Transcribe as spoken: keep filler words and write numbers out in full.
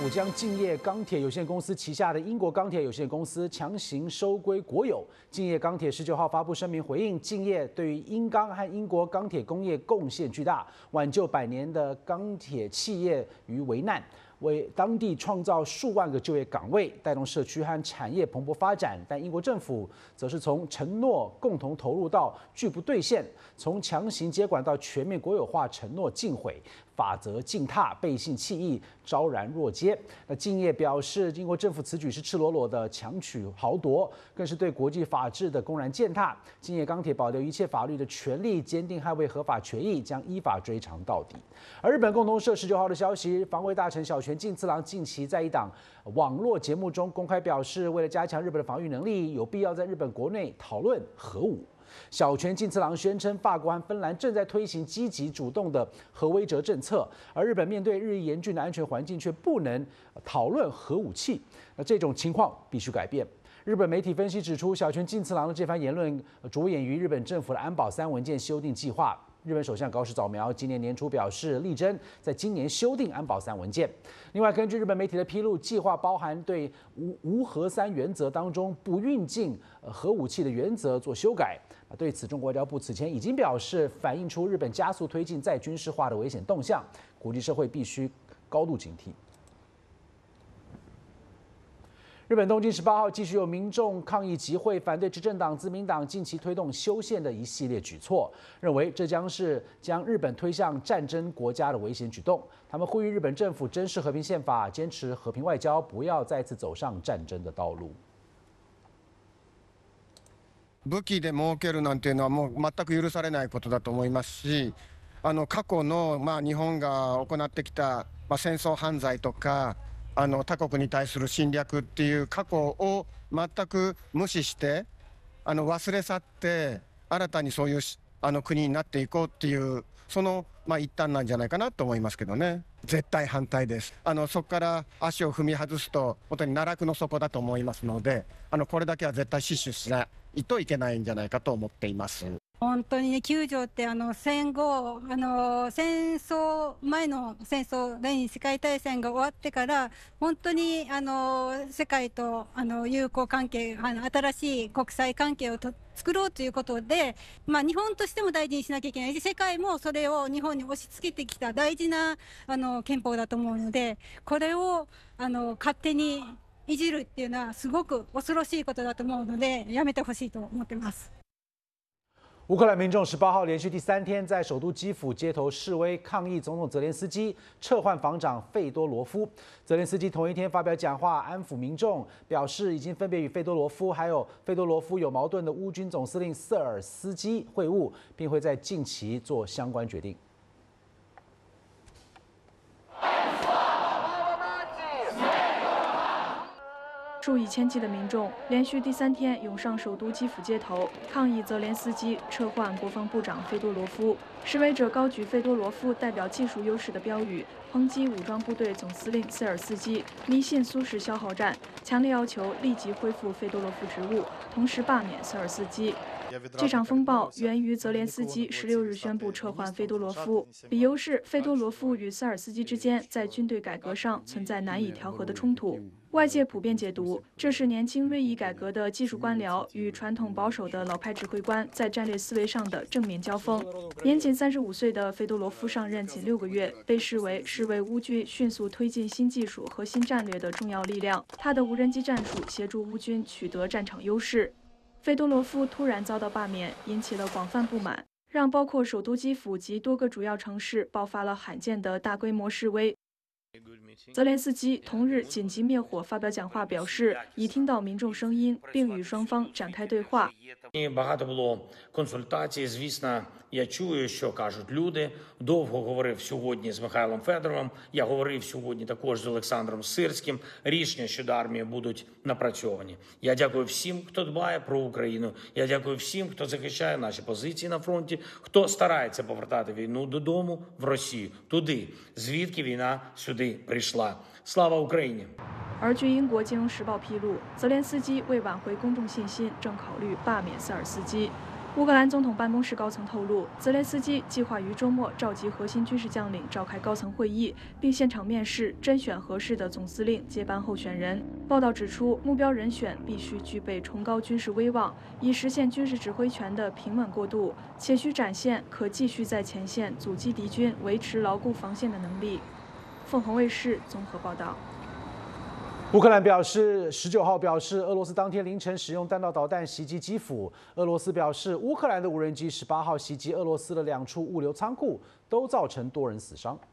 府将敬业钢铁有限公司旗下的英国钢铁有限公司强行收归国有。敬业钢铁十九号发布声明回应，敬业对于英钢和英国钢铁工业贡献巨大，挽救百年的钢铁企业于危难，为当地创造数万个就业岗位，带动社区和产业蓬勃发展。但英国政府则是从承诺共同投入到拒不兑现，从强行接管到全面国有化承诺尽毁。法则践踏，背信弃义，昭然若揭。那敬业表示，英国政府此举是赤裸裸的强取豪夺，更是对国际法治的公然践踏。敬业钢铁保留一切法律的权利，坚定捍卫合法权益，将依法追偿到底。而日本共同社十九号的消息，防卫大臣小泉进次郎近期在一档网络节目中公开表示，为了加强日本的防御能力，有必要在日本国内讨论核武。小泉进次郎宣称，法国和芬兰正在推行积极主动的核威慑政策，而日本面对日益严峻的安全环境，却不能讨论核武器。那这种情况必须改变。日本媒体分析指出，小泉进次郎的这番言论着眼于日本政府的安保三文件修订计划。日本首相高市早苗今年年初表示，力争在今年修订安保三文件。另外，根据日本媒体的披露，计划包含对无无核三原则当中不运进核武器的原则做修改。对此，中国外交部此前已经表示，反映出日本加速推进再军事化的危险动向，国际社会必须高度警惕。日本东京十八号继续有民众抗议集会，反对执政党自民党近期推动修宪的一系列举措，认为这将是将日本推向战争国家的危险举动。他们呼吁日本政府珍视和平宪法，坚持和平外交，不要再次走上战争的道路。 武器で儲けるなんていうのはもう全く許されないことだと思いますし、あの過去のまあ日本が行ってきたまあ戦争犯罪とか。あの他国に対する侵略っていう過去を全く無視してあの忘れ去って新たにそういうあの国になっていこうっていうそのまあ一端なんじゃないかなと思いますけどね。絶対反対です。あのそこから足を踏み外すと本当に奈落の底だと思いますので、あのこれだけは絶対死守しないといけないんじゃないかと思っています。 本当にね、きゅう条ってあの戦後あの戦争前の戦争第二次世界大戦が終わってから本当にあの世界とあの友好関係、あの新しい国際関係をと作ろうということで、まあ、日本としても大事にしなきゃいけないし、世界もそれを日本に押し付けてきた大事なあの憲法だと思うので、これをあの勝手にいじるっていうのはすごく恐ろしいことだと思うので、やめてほしいと思ってます。 乌克兰民众十八号连续第三天在首都基辅街头示威抗议总统泽连斯基撤换防长费多罗夫。泽连斯基同一天发表讲话安抚民众，表示已经分别与费多罗夫还有费多罗夫有矛盾的乌军总司令瑟尔斯基会晤，并会在近期做相关决定。 数以千计的民众连续第三天涌上首都基辅街头，抗议泽连斯基撤换国防部长费多罗夫。示威者高举费多罗夫代表技术优势的标语，抨击武装部队总司令瑟尔斯基迷信苏式消耗战，强烈要求立即恢复费多罗夫职务，同时罢免瑟尔斯基。这场风暴源于泽连斯基十六日宣布撤换费多罗夫，理由是费多罗夫与瑟尔斯基之间在军队改革上存在难以调和的冲突。外界普遍解读，这是年轻锐意改革的技术官僚与传统保守的老派指挥官在战略思维上的正面交锋。年仅三十五岁的费多罗夫上任仅六个月，被视为是为乌军迅速推进新技术和新战略的重要力量。他的无人机战术协助乌军取得战场优势。费多罗夫突然遭到罢免，引起了广泛不满，让包括首都基辅及多个主要城市爆发了罕见的大规模示威。泽连斯基同日紧急灭火发表讲话，表示已听到民众声音，并与双方展开对话。 Багато було консультацій, звісно, я чую, що кажуть люди. Довго говорив сьогодні з Михайлом Федоровим, я говорив сьогодні також з Олександром Сирським. Рішення щодо армії будуть напрацьовані. Я дякую всім, хто дбає про Україну. Я дякую всім, хто захищає наші позиції на фронті, хто старається повертати війну додому, в Росію, туди, звідки війна сюди прийшла. Слава Україні! 而据英国《金融时报》披露，泽连斯基为挽回公众信心，正考虑罢免瑟尔斯基。 乌克兰总统办公室高层透露，泽连斯基计划于周末召集核心军事将领召开高层会议，并现场面试甄选合适的总司令接班候选人。报道指出，目标人选必须具备崇高军事威望，以实现军事指挥权的平稳过渡，且需展现可继续在前线阻击敌军、维持牢固防线的能力。凤凰卫视综合报道。 乌克兰表示，十九号表示，俄罗斯当天凌晨使用弹道导弹袭击基辅。俄罗斯表示，乌克兰的无人机十八号袭击俄罗斯的两处物流仓库，都造成多人死伤。